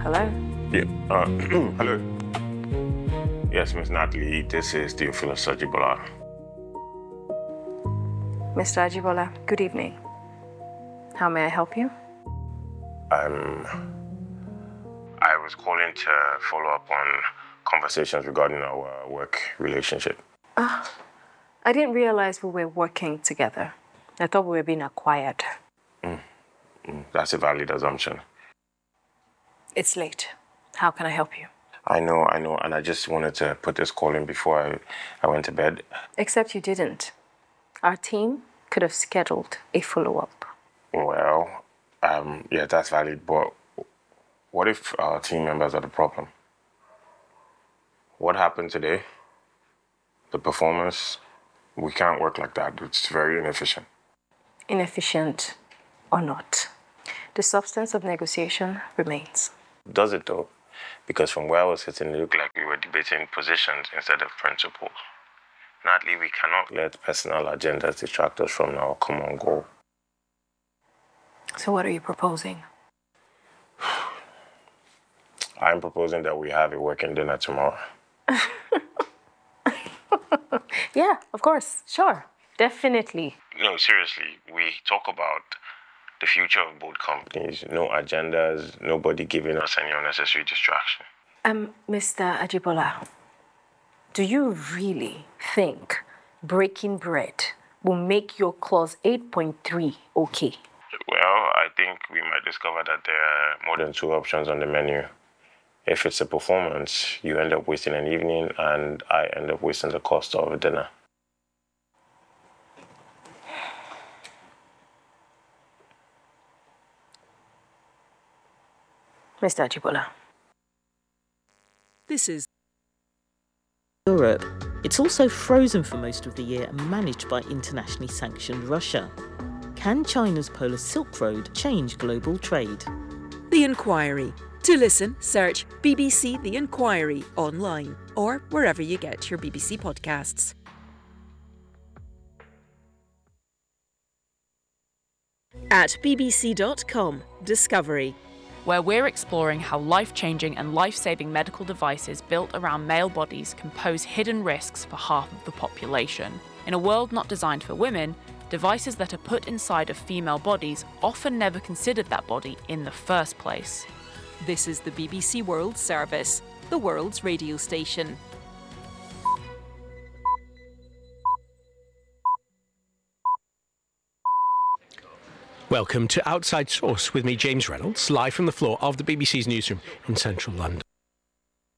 Hello? Yeah, hello. Yes, Miss Natalie, this is Theophilus Ajibola. Mr. Ajibola, good evening. How may I help you? I was calling to follow up on conversations regarding our work relationship. I didn't realize we were working together. I thought we were being acquired. That's a valid assumption. It's late. How can I help you? I know, and I just wanted to put this call in before I went to bed. Except you didn't. Our team could have scheduled a follow-up. Well, yeah, that's valid, but what if our team members are the problem? What happened today? The performance? We can't work like that. It's very inefficient. Inefficient or not, the substance of negotiation remains. Does it though? Because from where I was sitting, it looked like we were debating positions instead of principles. Natalie, we cannot let personal agendas distract us from our common goal. So what are you proposing? I'm proposing that we have a working dinner tomorrow. Yeah, of course. Sure. Definitely. No, seriously, we talk about the future of both companies. No agendas, nobody giving us any unnecessary distraction. Mr. Ajibola, do you really think breaking bread will make your clause 8.3 okay? Well, I think we might discover that there are more than 2 options on the menu. If it's a performance, you end up wasting an evening and I end up wasting the cost of a dinner. Mr. Ajibola. This is Europe. It's also frozen for most of the year and managed by internationally sanctioned Russia. Can China's Polar Silk Road change global trade? The Inquiry. To listen, search BBC The Inquiry online or wherever you get your BBC podcasts. At bbc.com, Discovery, where we're exploring how life-changing and life-saving medical devices built around male bodies can pose hidden risks for half of the population. In a world not designed for women, devices that are put inside of female bodies often never considered that body in the first place. this is the BBC World Service, the world's radio station. Welcome to Outside Source with me, James Reynolds, live from the floor of the BBC's newsroom in central London.